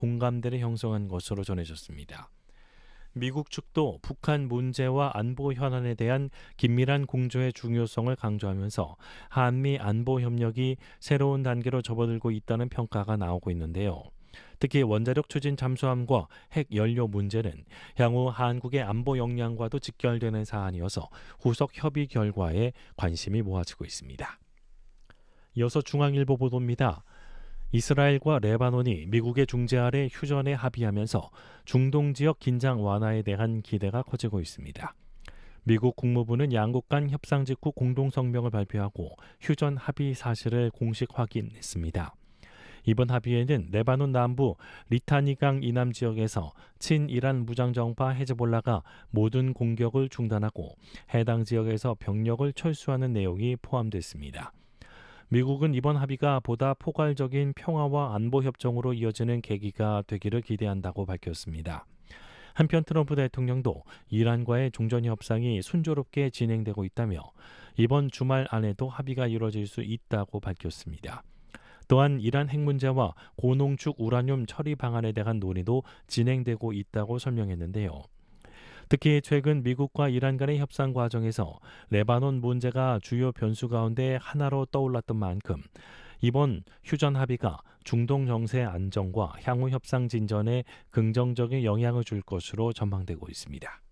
공감대를 형성한 것으로 전해졌습니다. 미국 측도 북한 문제와 안보 현안에 대한 긴밀한 공조의 중요성을 강조하면서 한미 안보 협력이 새로운 단계로 접어들고 있다는 평가가 나오고 있는데요. 특히 원자력 추진 잠수함과 핵 연료 문제는 향후 한국의 안보 역량과도 직결되는 사안이어서 후속 협의 결과에 관심이 모아지고 있습니다. 이어서 중앙일보 보도입니다. 이스라엘과 레바논이 미국의 중재 아래 휴전에 합의하면서 중동 지역 긴장 완화에 대한 기대가 커지고 있습니다. 미국 국무부는 양국 간 협상 직후 공동성명을 발표하고 휴전 합의 사실을 공식 확인했습니다. 이번 합의에는 레바논 남부 리타니강 이남 지역에서 친이란 무장정파 헤즈볼라가 모든 공격을 중단하고 해당 지역에서 병력을 철수하는 내용이 포함됐습니다. 미국은 이번 합의가 보다 포괄적인 평화와 안보 협정으로 이어지는 계기가 되기를 기대한다고 밝혔습니다. 한편 트럼프 대통령도 이란과의 종전 협상이 순조롭게 진행되고 있다며 이번 주말 안에도 합의가 이루어질 수 있다고 밝혔습니다. 또한 이란 핵 문제와 고농축 우라늄 처리 방안에 대한 논의도 진행되고 있다고 설명했는데요. 특히 최근 미국과 이란 간의 협상 과정에서 레바논 문제가 주요 변수 가운데 하나로 떠올랐던 만큼 이번 휴전 합의가 중동 정세 안정과 향후 협상 진전에 긍정적인 영향을 줄 것으로 전망되고 있습니다.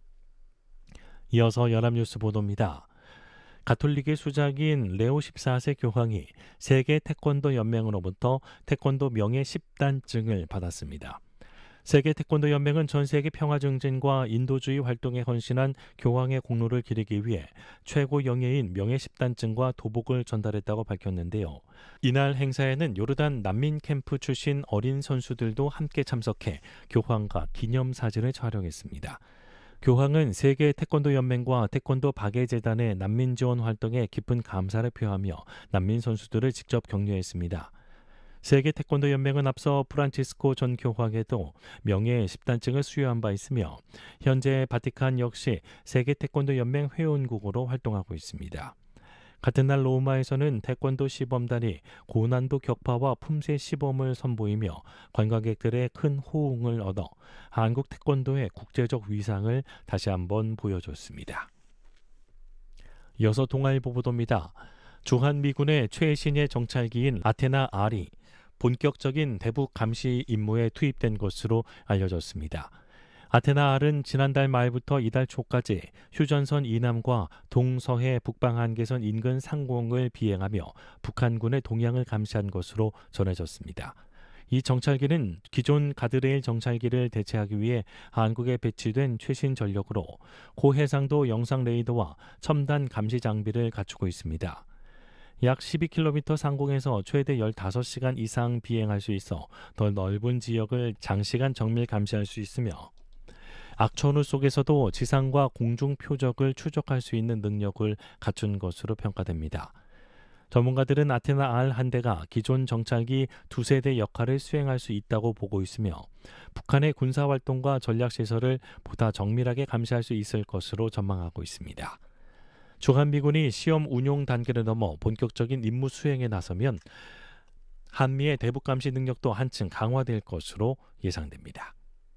이어서 연합뉴스 보도입니다. 가톨릭의 수작인 레오 14세 교황이 세계 태권도 연맹으로부터 태권도 명예 10단증을 받았습니다. 세계 태권도 연맹은 전 세계 평화 증진과 인도주의 활동에 헌신한 교황의 공로를 기리기 위해 최고 영예인 명예 10단증과 도복을 전달했다고 밝혔는데요. 이날 행사에는 요르단 난민 캠프 출신 어린 선수들도 함께 참석해 교황과 기념사진을 촬영했습니다. 교황은 세계 태권도 연맹과 태권도 박예재단의 난민 지원 활동에 깊은 감사를 표하며 난민 선수들을 직접 격려했습니다. 세계 태권도 연맹은 앞서 프란치스코 전 교황에도 명예 10단증을 수여한 바 있으며 현재 바티칸 역시 세계 태권도 연맹 회원국으로 활동하고 있습니다. 같은 날 로마에서는 태권도 시범단이 고난도 격파와 품새 시범을 선보이며 관광객들의 큰 호응을 얻어 한국 태권도의 국제적 위상을 다시 한번 보여줬습니다. 이어서 동아일보 보도입니다. 주한미군의 최신의 정찰기인 아테나 R이 본격적인 대북 감시 임무에 투입된 것으로 알려졌습니다. 아테나 R은 지난달 말부터 이달 초까지 휴전선 이남과 동서해 북방 한계선 인근 상공을 비행하며 북한군의 동향을 감시한 것으로 전해졌습니다. 이 정찰기는 기존 가드레일 정찰기를 대체하기 위해 한국에 배치된 최신 전력으로 고해상도 영상 레이더와 첨단 감시 장비를 갖추고 있습니다. 약 12km 상공에서 최대 15시간 이상 비행할 수 있어 더 넓은 지역을 장시간 정밀 감시할 수 있으며 악천후 속에서도 지상과 공중 표적을 추적할 수 있는 능력을 갖춘 것으로 평가됩니다. 전문가들은 아테나 R 한 대가 기존 정찰기 두세 대 역할을 수행할 수 있다고 보고 있으며 북한의 군사활동과 전략시설을 보다 정밀하게 감시할 수 있을 것으로 전망하고 있습니다. 주한미군이 시험 운용 단계를 넘어 본격적인 임무 수행에 나서면 한미의 대북 감시 능력도 한층 강화될 것으로 예상됩니다.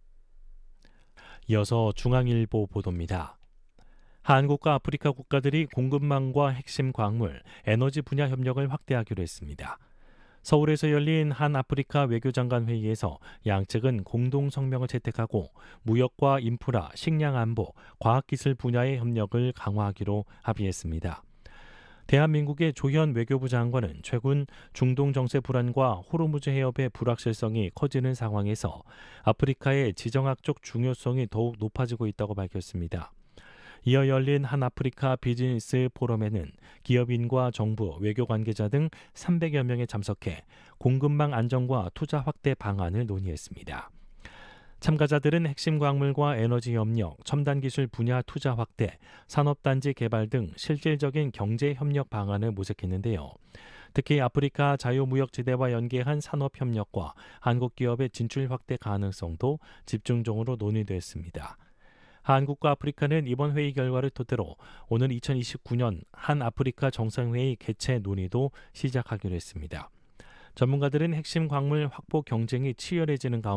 이어서 중앙일보 보도입니다. 한국과 아프리카 국가들이 공급망과 핵심 광물, 에너지 분야 협력을 확대하기로 했습니다. 서울에서 열린 한 아프리카 외교장관 회의에서 양측은 공동 성명을 채택하고 무역과 인프라, 식량 안보, 과학기술 분야의 협력을 강화하기로 합의했습니다. 대한민국의 조현 외교부 장관은 최근 중동 정세 불안과 호르무즈 해협의 불확실성이 커지는 상황에서 아프리카의 지정학적 중요성이 더욱 높아지고 있다고 밝혔습니다. 이어 열린 한 아프리카 비즈니스 포럼에는 기업인과 정부, 외교 관계자 등 300여 명이 참석해 공급망 안정과 투자 확대 방안을 논의했습니다. 참가자들은 핵심 광물과 에너지 협력, 첨단 기술 분야 투자 확대, 산업단지 개발 등 실질적인 경제 협력 방안을 모색했는데요. 특히 아프리카 자유무역지대와 연계한 산업협력과 한국 기업의 진출 확대 가능성도 집중적으로 논의됐습니다. 한국과 아프리카는 이번 회의 결과를 토대로 오는 2029년 한 아프리카 정상회의 개최 논의도 시작하기로 했습니다. 전문가들은 핵심 광물 확보 경쟁이 치열해지는 가운데